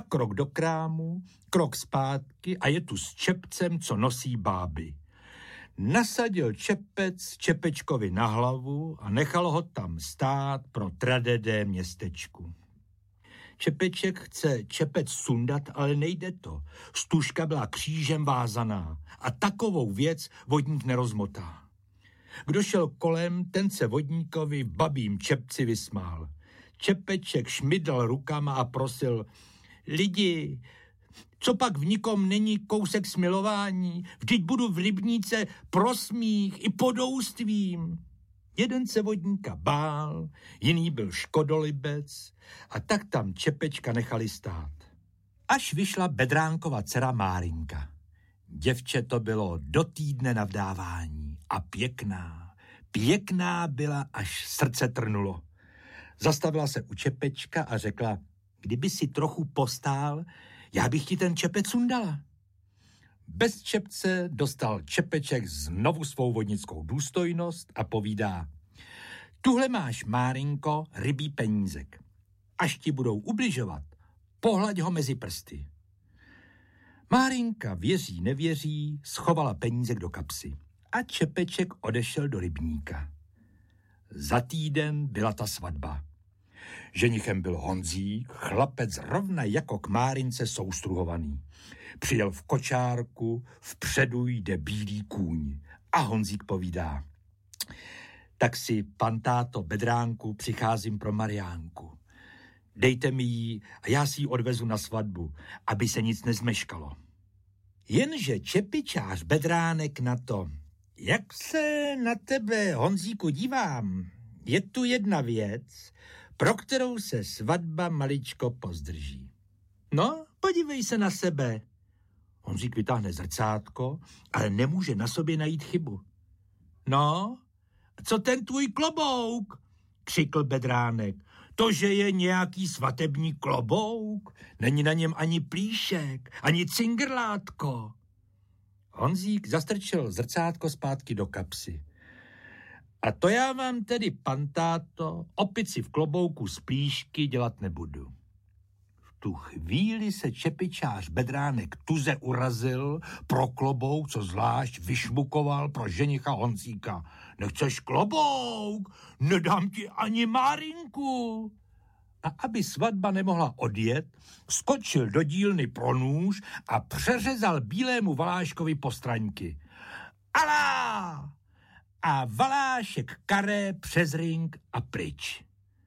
krok do krámu, krok zpátky a je tu s čepcem, co nosí báby. Nasadil čepec Čepečkovi na hlavu a nechal ho tam stát pro tradedé městečku. Čepeček chce čepec sundat, ale nejde to. Stužka byla křížem vázaná a takovou věc vodník nerozmotá. Kdo šel kolem, ten se vodníkovi v babím čepci vysmál. Čepeček šmydl rukama a prosil: lidi, co pak v nikom není kousek smilování? Vždyť budu v rybníce pro smích i podoustvím. Jeden se vodníka bál, jiný byl škodolibec a tak tam Čepečka nechali stát. Až vyšla Bedránkova dcera Márinka. Děvče to bylo do týdne na vdávání a pěkná byla, až srdce trnulo. Zastavila se u Čepečka a řekla: kdyby si trochu postál, já bych ti ten čepec sundala. Bez čepce dostal Čepeček znovu svou vodnickou důstojnost a povídá: tuhle máš, Márinko, rybí penízek. Až ti budou ubližovat, pohlaď ho mezi prsty. Márinka, věří nevěří, schovala penízek do kapsy a Čepeček odešel do rybníka. Za týden byla ta svatba. Ženichem byl Honzík, chlapec rovna jako k Márince soustruhovaný. Přijel v kočárku, vpředu jde bílý kůň a Honzík povídá: tak si, pan táto Bedránku, přicházím pro Mariánku. Dejte mi ji a já si ji odvezu na svatbu, aby se nic nezmeškalo. Jenže čepičář Bedránek na to: jak se na tebe, Honzíku, dívám, je tu jedna věc, pro kterou se svatba maličko pozdrží. No, podívej se na sebe. Honzík vytáhne zrcátko, ale nemůže na sobě najít chybu. No, co ten tvůj klobouk? Křikl Bedránek. To, že je nějaký svatební klobouk, není na něm ani plíšek, ani cingrlátko. Honzík zastrčil zrcátko zpátky do kapsy. A to já vám tedy, pan táto, opici v klobouku z plíšky dělat nebudu. V tu chvíli se čepičář Bedránek tuze urazil pro klobouk, co zvlášť vyšmukoval pro ženicha Honzíka. Nechceš klobouk? Nedám ti ani Márinku. A aby svatba nemohla odjet, skočil do dílny pro nůž a přeřezal bílému Valáškovi postraňky. Alá! A Valášek karé přes ring a pryč.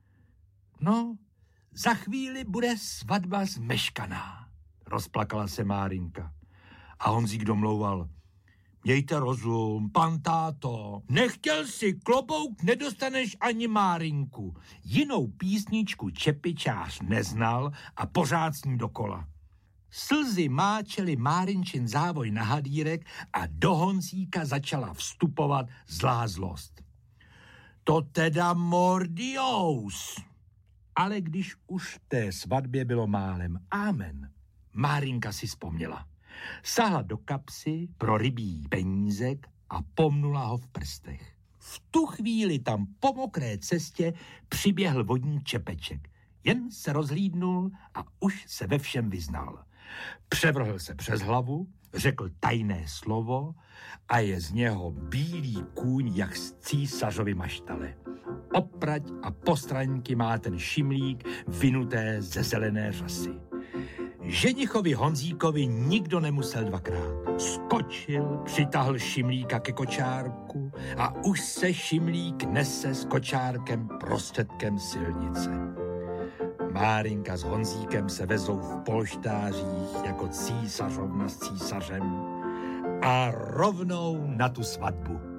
No, za chvíli bude svatba zmeškaná, rozplakala se Márinka. A Honzík domlouval: mějte rozum, pan táto, nechtěl si klobouk, nedostaneš ani Márinku. Jinou písničku čepičář neznal a pořád s ní dokola. Slzy máčely Márinčin závoj na hadírek a do Honzíka začala vstupovat zlá zlost. To teda mordious! Ale když už té svatbě bylo málem amen, Márinka si vzpomněla. Sahla do kapsy pro rybí penízek a pomnula ho v prstech. V tu chvíli tam po mokré cestě přiběhl vodní Čepeček. Jen se rozhlídnul a už se ve všem vyznal. Převrhl se přes hlavu, řekl tajné slovo a je z něho bílý kůň jak z císařovy maštale. Oprať a postraňky má ten šimlík vynuté ze zelené řasy. Ženichovi Honzíkovi nikdo nemusel dvakrát. Skočil, přitáhl šimlíka ke kočárku a už se šimlík nese s kočárkem prostředkem silnice. Márinka s Honzíkem se vezou v polštářích jako císařovna s císařem a rovnou na tu svatbu.